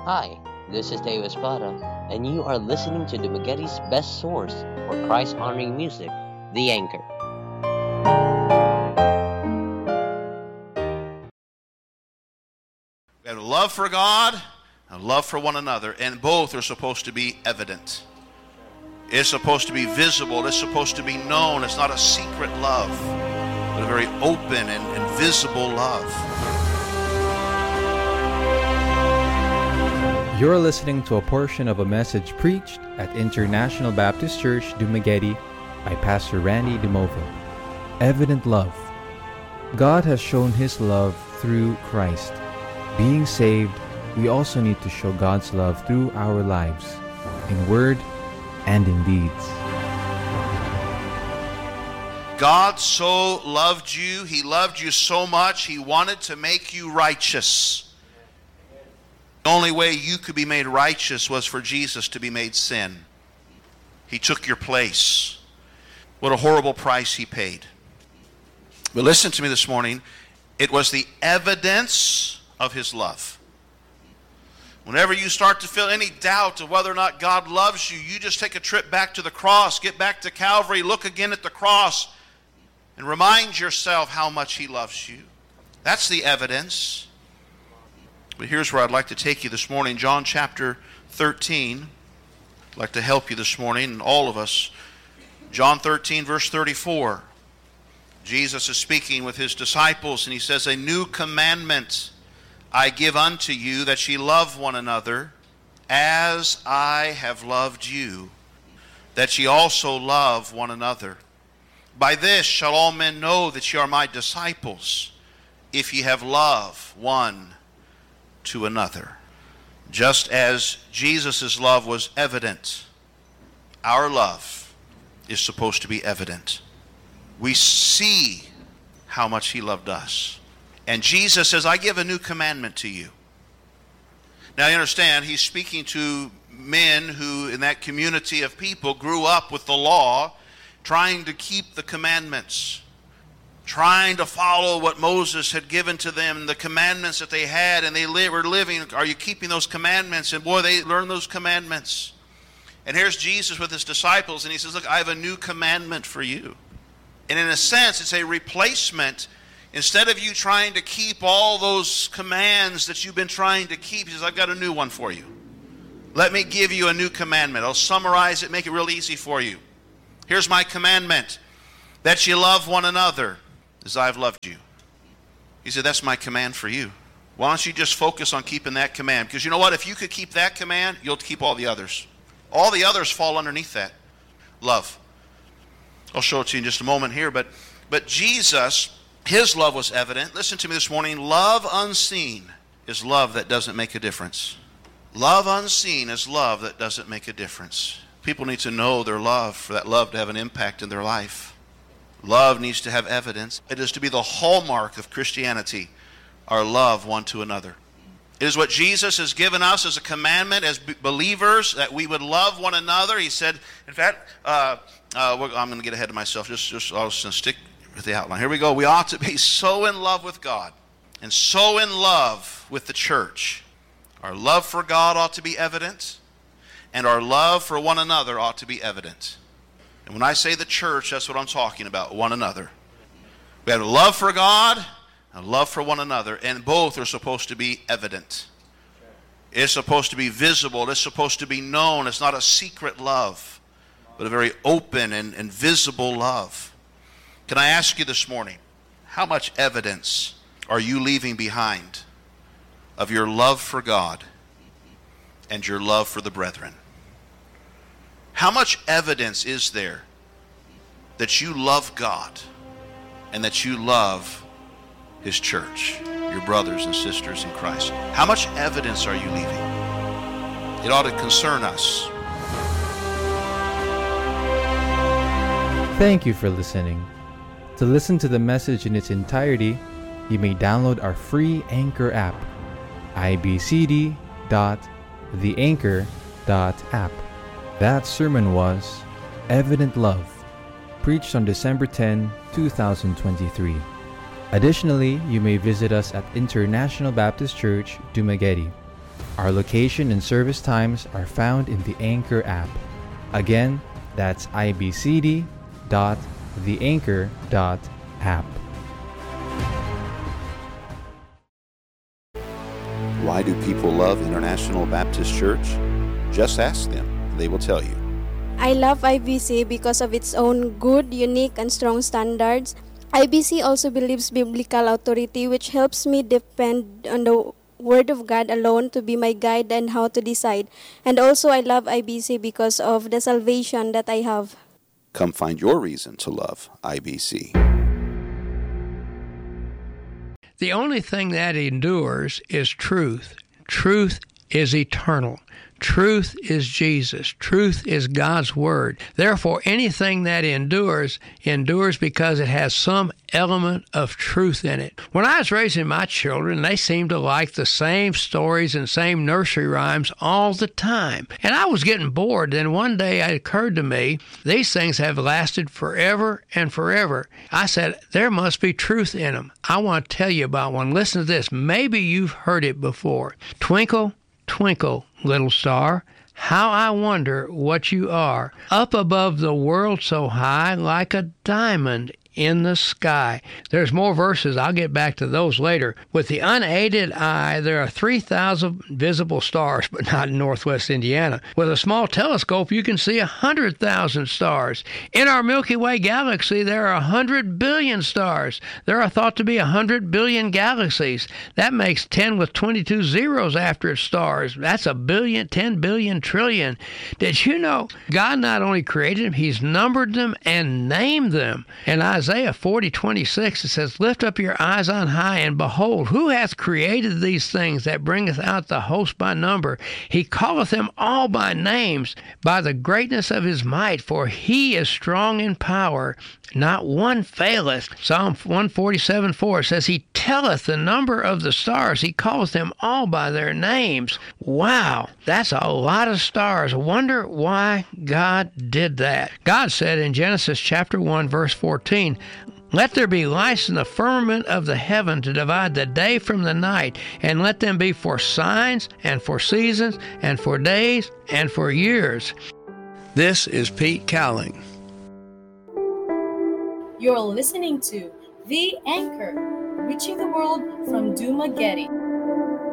Hi, this is Dave Espada, and you are listening to Dumaguete's best source for Christ-honoring music, The Anchor. We have a love for God and a love for one another, and both are supposed to be evident. It's supposed to be visible. It's supposed to be known. It's not a secret love, but a very open and visible love. You're listening to a portion of a message preached at International Baptist Church, Dumaguete by Pastor Randy DeMova. Evident love. God has shown His love through Christ. Being saved, we also need to show God's love through our lives, in word and in deeds. God so loved you. He loved you so much. He wanted to make you righteous. The only way you could be made righteous was for Jesus to be made sin. He took your place. What a horrible price He paid. But listen to me this morning. It was the evidence of His love. Whenever you start to feel any doubt of whether or not God loves you, you just take a trip back to the cross, get back to Calvary, look again at the cross, and remind yourself how much He loves you. That's the evidence. But here's where I'd like to take you this morning, John chapter 13. I'd like to help you this morning, and all of us. John 13, verse 34. Jesus is speaking with His disciples, and He says, "A new commandment I give unto you, that ye love one another, as I have loved you, that ye also love one another. By this shall all men know that ye are my disciples, if ye have love one to another." Just as Jesus' love was evident, our love is supposed to be evident. We see how much He loved us. And Jesus says, "I give a new commandment to you." Now you understand, He's speaking to men who in that community of people grew up with the law, trying to keep the commandments, trying to follow what Moses had given to them, the commandments that they had, and they were living. Are you keeping those commandments? And boy, they learned those commandments. And here's Jesus with His disciples, and He says, "Look, I have a new commandment for you." And in a sense, it's a replacement. Instead of you trying to keep all those commands that you've been trying to keep, He says, "I've got a new one for you. Let me give you a new commandment. I'll summarize it, make it real easy for you. Here's my commandment, that you love one another as I've loved you." He said, "That's my command for you. Why don't you just focus on keeping that command? Because you know what? If you could keep that command, you'll keep all the others. All the others fall underneath that. Love." I'll show it to you in just a moment here. But Jesus, His love was evident. Listen to me this morning. Love unseen is love that doesn't make a difference. Love unseen is love that doesn't make a difference. People need to know their love for that love to have an impact in their life. Love needs to have evidence. It is to be the hallmark of Christianity, our love one to another. It is what Jesus has given us as a commandment as believers, that we would love one another. He said, in fact, I'm going to get ahead of myself. I'll just stick with the outline. Here we go. We ought to be so in love with God and so in love with the church. Our love for God ought to be evident, and our love for one another ought to be evident. And when I say the church, that's what I'm talking about, one another. We have a love for God and a love for one another, and both are supposed to be evident. It's supposed to be visible. It's supposed to be known. It's not a secret love, but a very open and visible love. Can I ask you this morning, how much evidence are you leaving behind of your love for God and your love for the brethren? How much evidence is there that you love God and that you love His church, your brothers and sisters in Christ? How much evidence are you leaving? It ought to concern us. Thank you for listening. To listen to the message in its entirety, you may download our free Anchor app, ibcd.theanchor.app. That sermon was Evident Love, preached on December 10, 2023. Additionally, you may visit us at International Baptist Church, Dumaguete. Our location and service times are found in the Anchor app. Again, that's ibcd.theanchor.app. Why do people love International Baptist Church? Just ask them. They will tell you. I love IBC because of its own good, unique, and strong standards. IBC also believes biblical authority, which helps me depend on the Word of God alone to be my guide and how to decide. And also I love IBC because of the salvation that I have. Come find your reason to love IBC. The only thing that endures is truth. Truth is eternal. Truth is Jesus. Truth is God's Word. Therefore, anything that endures because it has some element of truth in it. When I was raising my children, they seemed to like the same stories and same nursery rhymes all the time. And I was getting bored. Then one day it occurred to me, these things have lasted forever and forever. I said, there must be truth in them. I want to tell you about one. Listen to this. Maybe you've heard it before. Twinkle, twinkle, little star, how I wonder what you are, up above the world so high, like a diamond in the sky. There's more verses. I'll get back to those later. With the unaided eye, there are 3,000 visible stars, but not in northwest Indiana. With a small telescope, you can see 100,000 stars. In our Milky Way galaxy, there are 100 billion stars. There are thought to be 100 billion galaxies. That makes 10 with 22 zeros after its stars. That's a billion, 10 billion trillion. Did you know God not only created them, He's numbered them and named them? And Isaiah 40:26, it says, lift up your eyes on high, and behold, who hath created these things that bringeth out the host by number? He calleth them all by names, by the greatness of his might, for he is strong in power. Not one faileth. Psalm 147:4 says, he telleth the number of the stars. He calleth them all by their names. Wow, that's a lot of stars. I wonder why God did that. God said in Genesis chapter 1, verse 14, let there be lights in the firmament of the heaven to divide the day from the night, and let them be for signs and for seasons and for days and for years. This is Pete Cowling. You're listening to The Anchor, reaching the world from Dumaguete.